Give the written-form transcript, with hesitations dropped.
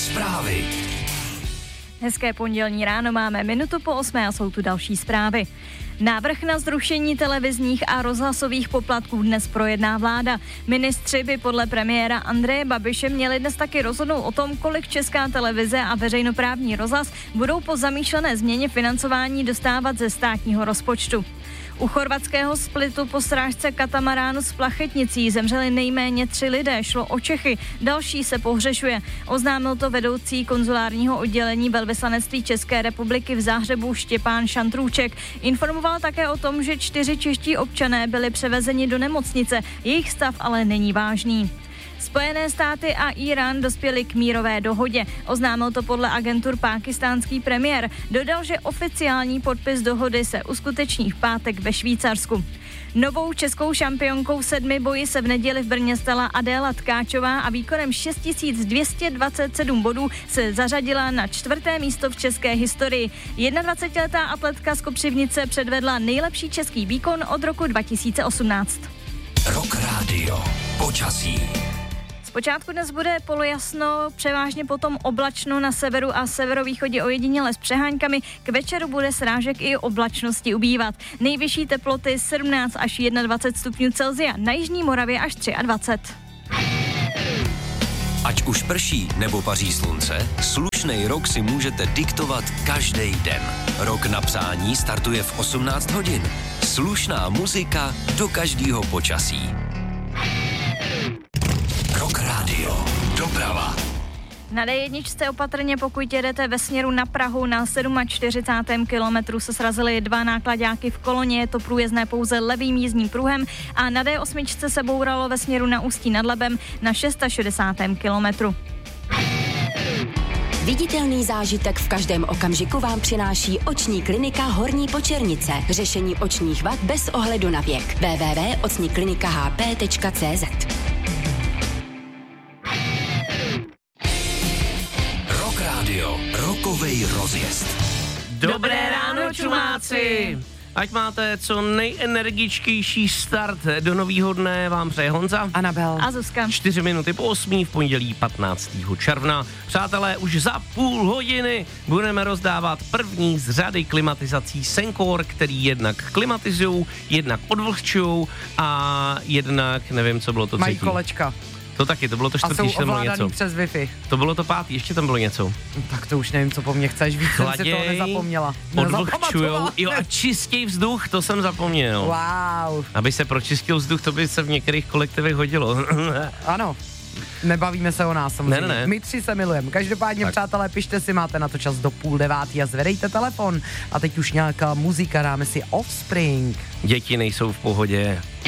Zprávy. Hezké pondělní ráno, máme 7:08 a jsou tu další zprávy. Návrh na zrušení televizních a rozhlasových poplatků dnes projedná vláda. Ministři by podle premiéra Andreje Babiše měli dnes taky rozhodnout o tom, kolik Česká televize a veřejnoprávní rozhlas budou po zamýšlené změně financování dostávat ze státního rozpočtu. U chorvatského Splitu po srážce katamaránu s plachetnicí zemřeli nejméně 3 lidé, šlo o Čechy, další se pohřešuje. Oznámil to vedoucí konzulárního oddělení velvyslanectví České republiky v Záhřebu Štěpán Šantrůček. Informoval také o tom, že 4 čeští občané byli převezeni do nemocnice, jejich stav ale není vážný. Spojené státy a Irán dospěli k mírové dohodě. Oznámil to podle agentur pákistánský premiér. Dodal, že oficiální podpis dohody se uskuteční v pátek ve Švýcarsku. Novou českou šampionkou v 7 boji se v neděli v Brně stala Adéla Tkáčová a výkonem 6227 bodů se zařadila na 4. místo v české historii. 21letá atletka z Kopřivnice předvedla nejlepší český výkon od roku 2018. Rock Radio. Počasí. Zpočátku dnes bude polojasno, převážně potom oblačno na severu a severovýchodě ojediněle s přeháňkami. K večeru bude srážek i oblačnosti ubývat. Nejvyšší teploty 17 až 21 stupňů Celsia, na jižní Moravě až 23. Ať už prší nebo paří slunce, slušnej rok si můžete diktovat každý den. Rok na přání startuje v 18 hodin. Slušná muzika do každého počasí. Rock Radio. Doprava. Na D1 opatrně, pokud jedete ve směru na Prahu, na 47. kilometru se srazily 2 náklaďáky v koloně, je to průjezdné pouze levým jízdním pruhem, a na D8 se bouralo ve směru na Ústí nad Labem na 660. kilometru. Viditelný zážitek v každém okamžiku vám přináší oční klinika Horní Počernice. Řešení očních vad bez ohledu na věk. www.ocniklinikahp.cz. Rock Radio. Rokovej rozjezd. Dobré ráno, čumáci! Ať máte co nejenergičtější start do novýho dne, vám přeje Honza, Anabel a Zuzka. 4 minuty po 8 v pondělí 15. června. Přátelé, už za půl hodiny budeme rozdávat první z řady klimatizací Sencor, který jednak klimatizují, jednak odvlhčují a jednak, nevím, co bylo to mají třetí. kolečka. To taky, to bylo to čtvrtý, a jsou tam bylo něco. ovládaný přes Wi-Fi. To bylo to 5, ještě tam bylo něco. Tak to už nevím, co po mně chceš, víc jsem si to nezapomněla. Odvlhčujou, jo, a čistý vzduch, to jsem zapomněl. Wow. Aby se pročistil vzduch, to by se v některých kolektivech hodilo. Ano. Nebavíme se o nás samozřejmě. Ne. My 3 se milujeme. Každopádně, tak. Přátelé, pište si, máte na to čas do 8:30 a zvedejte telefon. A teď už nějaká muzika, dáme si Offspring. Děti nejsou v pohodě.